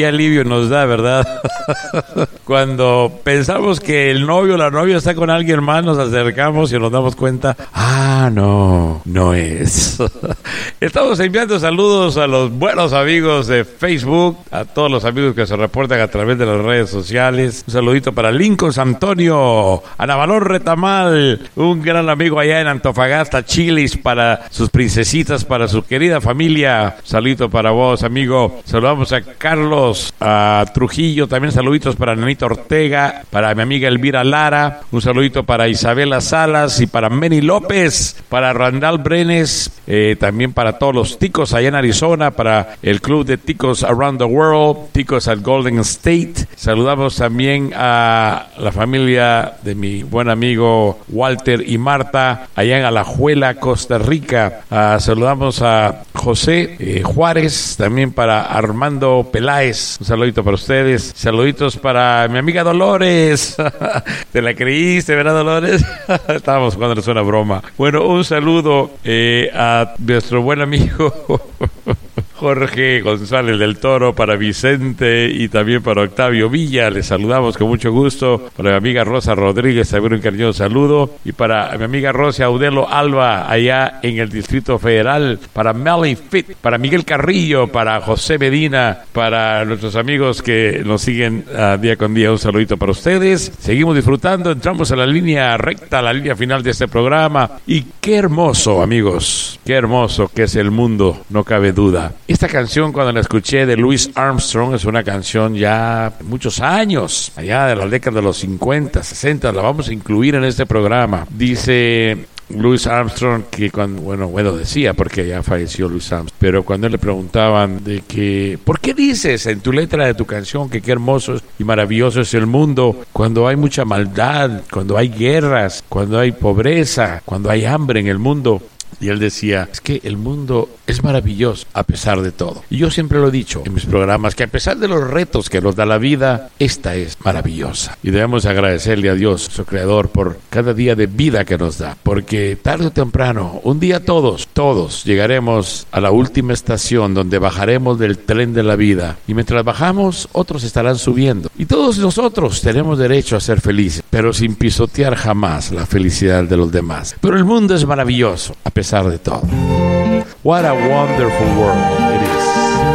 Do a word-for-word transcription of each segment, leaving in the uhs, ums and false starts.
Qué alivio nos da, ¿verdad? Cuando pensamos que el novio o la novia está con alguien más, nos acercamos y nos damos cuenta, ah, no, no es. Estamos enviando saludos a los buenos amigos de Facebook, a todos los amigos que se reportan a través de las redes sociales. Un saludito para Lincoln Antonio, Ana Valor Retamal, un gran amigo allá en Antofagasta, Chilis, para sus princesitas, para su querida familia. Saludito para vos, amigo. Saludamos a Carlos a Trujillo, también saluditos para Nanita Ortega, para mi amiga Elvira Lara, un saludito para Isabela Salas y para Meni López, para Randall Brenes, eh, también para todos los ticos allá en Arizona, para el club de ticos Around the World, ticos at Golden State. Saludamos también a la familia de mi buen amigo Walter y Marta allá en Alajuela, Costa Rica. Uh, saludamos a José eh, Juárez, también para Armando Peláez. Un saludito para ustedes. Saluditos para mi amiga Dolores. ¿Te la creíste, verdad, Dolores? Estábamos jugándoles una broma. Bueno, un saludo eh, a nuestro buen amigo Jorge González del Toro, para Vicente y también para Octavio Villa. Les saludamos con mucho gusto. Para mi amiga Rosa Rodríguez, también un cariñoso saludo. Y para mi amiga Rosa Audelo Alba, allá en el Distrito Federal. Para Melly Fit, para Miguel Carrillo, para José Medina, para nuestros amigos que nos siguen uh, día con día. Un saludito para ustedes. Seguimos disfrutando. Entramos a la línea recta, a la línea final de este programa. Y qué hermoso, amigos. Qué hermoso que es el mundo, no cabe duda. Esta canción, cuando la escuché, de Louis Armstrong, es una canción ya muchos años, allá de la década de los cincuenta, sesenta, la vamos a incluir en este programa. Dice Louis Armstrong que cuando, bueno, bueno decía, porque ya falleció Louis Armstrong, pero cuando le preguntaban de que, ¿por qué dices en tu letra de tu canción que qué hermoso y maravilloso es el mundo cuando hay mucha maldad, cuando hay guerras, cuando hay pobreza, cuando hay hambre en el mundo? Y él decía, es que el mundo es maravilloso a pesar de todo. Y yo siempre lo he dicho en mis programas, que a pesar de los retos que nos da la vida, esta es maravillosa. Y debemos agradecerle a Dios, su creador, por cada día de vida que nos da. Porque tarde o temprano, un día todos, todos llegaremos a la última estación donde bajaremos del tren de la vida. Y mientras bajamos, otros estarán subiendo. Y todos nosotros tenemos derecho a ser felices, pero sin pisotear jamás la felicidad de los demás. Pero el mundo es maravilloso, a pesar de todo. What a wonderful world it is.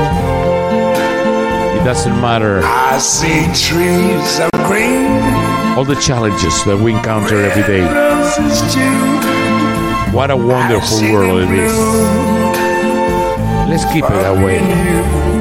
It doesn't matter I see trees of green, all the challenges that we encounter every day. What a wonderful world it is. Let's keep it that way.